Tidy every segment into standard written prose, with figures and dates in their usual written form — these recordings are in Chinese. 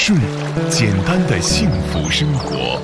顺，简单的幸福生活。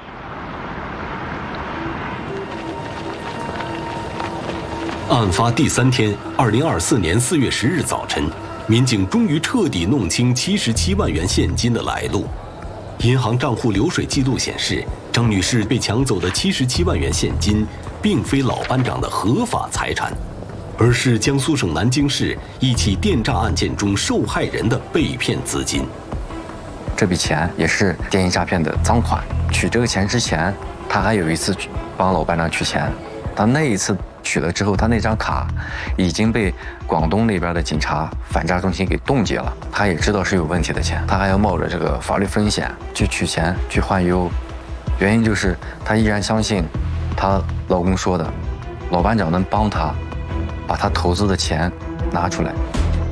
案发第3天，2024年4月10日早晨，民警终于彻底弄清77万元现金的来路。银行账户流水记录显示，张女士被抢走的77万元现金，并非老班长的合法财产，而是江苏省南京市一起电诈案件中受害人的被骗资金。 这笔钱也是电信诈骗的赃款。取这个钱之前，他还有一次帮老班长取钱，他那一次取了之后，他那张卡已经被广东那边的警察反诈中心给冻结了。他也知道是有问题的钱，他还要冒着这个法律风险去取钱去换优，原因就是他依然相信她老公说的，老班长能帮他把他投资的钱拿出来。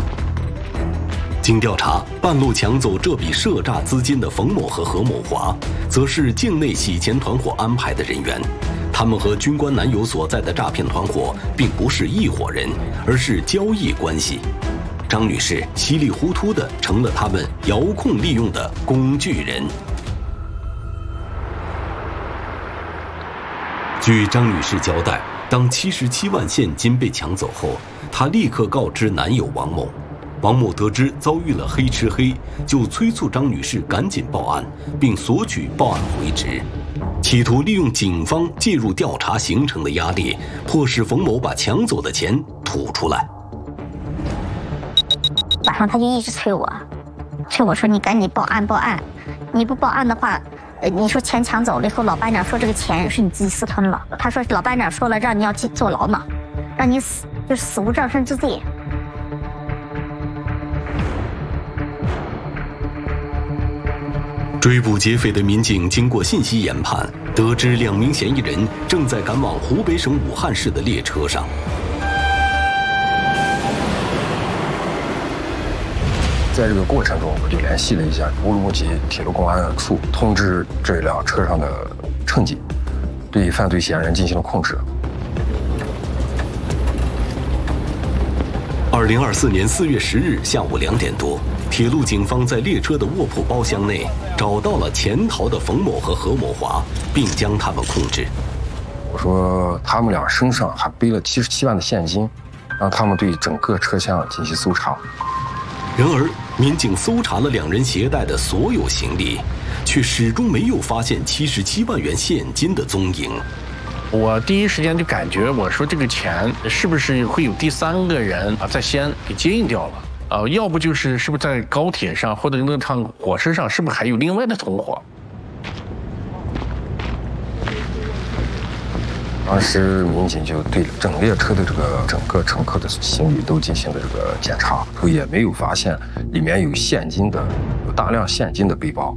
经调查，半路抢走这笔涉诈资金的冯某和何某华，则是境内洗钱团伙安排的人员。他们和军官男友所在的诈骗团伙并不是一伙人，而是交易关系。张女士稀里糊涂地成了他们遥控利用的工具人。据张女士交代，当77万现金被抢走后，她立刻告知男友王某。王某得知遭遇了黑吃黑，就催促张女士赶紧报案，并索取报案回执，企图利用警方介入调查形成的压力，迫使冯某把抢走的钱吐出来。 晚上他就一直催我说你赶紧报案报案，你不报案的话，你说钱抢走了以后，老班长说这个钱是你自己私吞了，他说老班长说了让你要去坐牢呢，让你死无葬身之地。 追捕劫匪的民警经过信息研判，得知2名嫌疑人正在赶往湖北省武汉市的列车上。 在这个过程中，我就联系了一下乌鲁木齐铁路公安处，通知这辆车上的乘警，对犯罪嫌疑人进行了控制。 2024年4月10日下午2点多，铁路警方在列车的卧铺包厢内找到了潜逃的冯某和何某华，并将他们控制。 我说他们俩身上还背了77万的现金，让他们对整个车厢进行搜查。 然而，民警搜查了2人携带的所有行李，却始终没有发现77万元现金的踪影。 我第一时间就感觉，我说这个钱是不是会有第3个人在西安给接应掉了？要不就是是不是在高铁上或者那趟火车上，是不是还有另外的同伙？ 当时民警就对整列车的整个乘客的行李都进行了这个检查，也没有发现里面有大量现金的背包。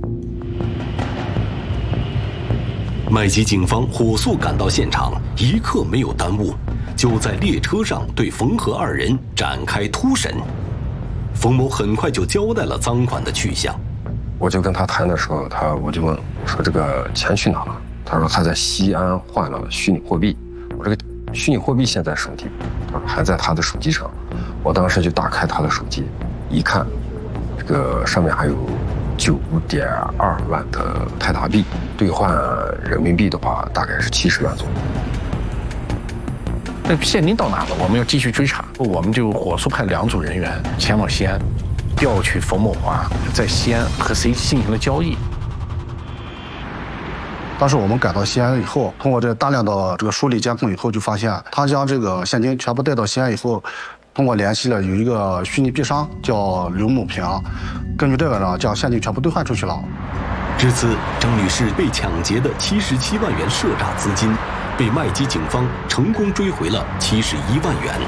麦集警方火速赶到现场，一刻没有耽误，就在列车上对冯何2人展开突审。冯某很快就交代了赃款的去向。 我就跟他谈的时候，我就问说这个钱去哪了？他说他在西安换了虚拟货币。我这个虚拟货币现在手里，还在他的手机上。我当时就打开他的手机，一看，这个上面还有9.2万的泰达币，兑换人民币的话，大概是70万左右。 那现金到哪了？我们要继续追查，我们就火速派2组人员前往西安，调取冯某华在西安和谁进行了交易。 当时我们赶到西安以后，通过这大量的这个梳理监控以后，就发现他将这个现金全部带到西安以后，通过联系了有一个虚拟币商叫刘某平，根据这个呢，将现金全部兑换出去了。 至此，张女士被抢劫的77万元涉诈资金，被麦集警方成功追回了71万元。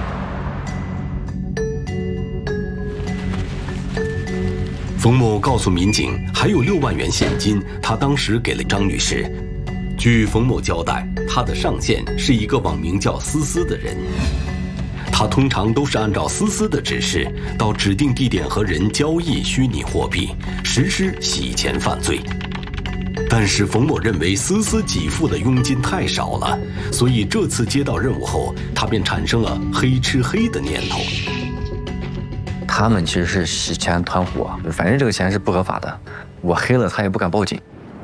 冯某告诉民警，还有6万元现金，他当时给了张女士。据冯某交代，他的上线是一个网名叫思思的人，他通常都是按照思思的指示，到指定地点和人交易虚拟货币，实施洗钱犯罪。但是冯某认为思思给付的佣金太少了，所以这次接到任务后，他便产生了黑吃黑的念头。 他们其实是洗钱团伙，反正这个钱是不合法的，我黑了他也不敢报警。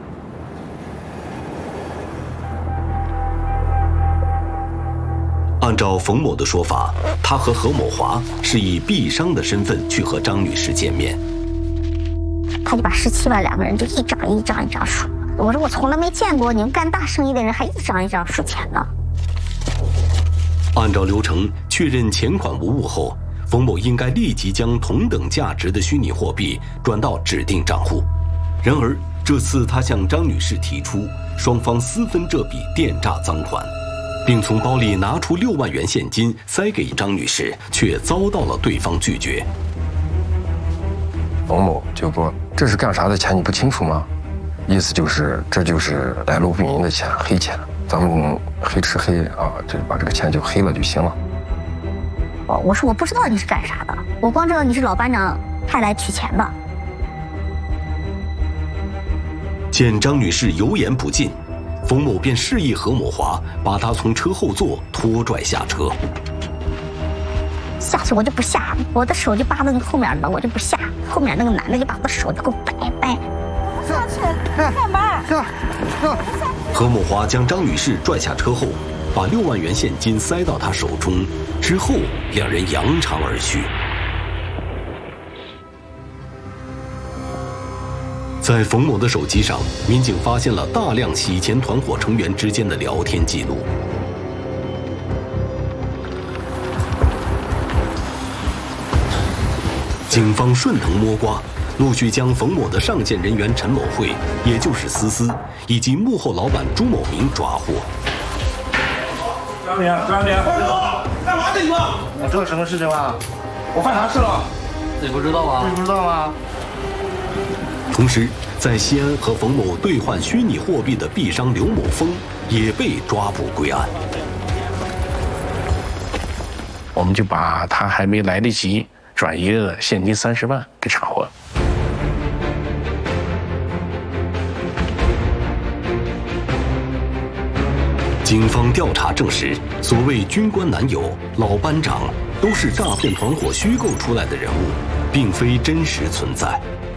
按照冯某的说法，他和何某华是以币商的身份去和张女士见面。 他就把17万，2个人就一张一张一张数。我说我从来没见过你们干大生意的人还一张一张数钱呢。 按照流程确认钱款无误后，冯某应该立即将同等价值的虚拟货币转到指定账户。然而这次他向张女士提出双方私分这笔电诈赃款，并从包里拿出6万元现金塞给张女士，却遭到了对方拒绝。 冯某就说：“这是干啥的钱？你不清楚吗？”意思就是这就是来路不明的钱，黑钱，咱们黑吃黑啊，就把这个钱就黑了就行了。 我说我不知道你是干啥的，我光知道你是老班长派来取钱的。 见张女士油盐不进，冯某便示意何某华把她从车后座拖拽下车。 下去我就不下，我的手就扒到你后面了，我就不下。后面那个男的就把我的手就给我掰。 下去干嘛？ 何某华将张女士拽下车后，把6万元现金塞到她手中，之后两人扬长而去。在冯某的手机上，民警发现了大量洗钱团伙成员之间的聊天记录。警方顺藤摸瓜，陆续将冯某的上线人员陈某慧，也就是思思，以及幕后老板朱某明抓获。 张明，干嘛呢你们？我知道什么事情了？我犯啥事了？ 你不知道吗？ 你不知道吗？ 同时，在西安和冯某兑换虚拟货币的币商刘某峰也被抓捕归案。 我们就把他还没来得及转移的现金30万给查获了。 警方调查证实，所谓军官男友、老班长都是诈骗团伙虚构出来的人物，并非真实存在。